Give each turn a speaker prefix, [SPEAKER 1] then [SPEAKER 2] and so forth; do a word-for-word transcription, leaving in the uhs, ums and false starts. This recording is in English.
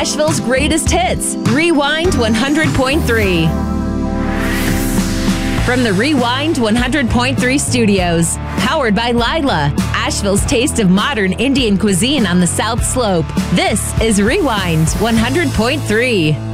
[SPEAKER 1] Asheville's greatest hits, Rewind one hundred point three. From the Rewind one hundred point three studios, powered by Lila, Asheville's taste of modern Indian cuisine on the South Slope. This is Rewind one hundred point three.